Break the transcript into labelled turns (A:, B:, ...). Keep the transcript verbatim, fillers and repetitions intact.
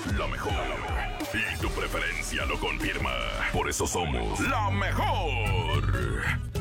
A: la mejor. Y tu preferencia lo confirma. Por eso somos la mejor.